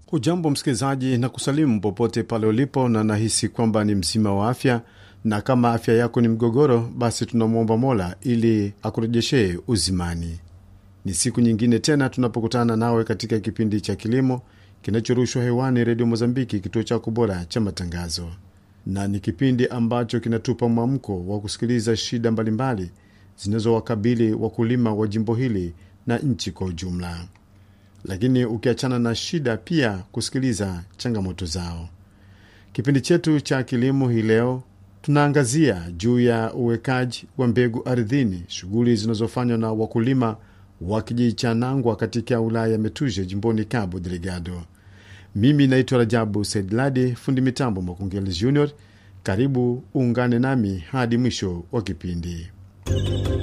Hujambo msikilizaji, na kusalimu popote pale ulipo, na nahisi kwamba ni mzima wa afya, na kama afya yako ni mgogoro, basi tunamwomba Mola ili akurejeshee uzimani. Ni siku nyingine tena tunapokutana nawe katika kipindi cha kilimo kinachorushwa hewani Radio Mozambiki, kituo chako bora cha matangazo, na ni kipindi ambacho kinatupa mwamko wa kusikiliza shida mbalimbali zinazowakabili wakulima wa jimbo hili na nchi kwa ujumla. Lakini ukiachana na shida, pia kusikiliza changamoto zao. Kipindi chetu cha kilimo hii leo tunaangazia juu ya uwekaji wa mbegu ardhini, shughuli zinazofanywa na wakulima wa kijiji cha Nangwa katika wilaya ya Metuje jimboni Cabo Delgado. Mimi naitwa Rajabu Saidladi, fundi mitambo Makungeli Junior. Karibu uungane nami hadi mwisho wa kipindi.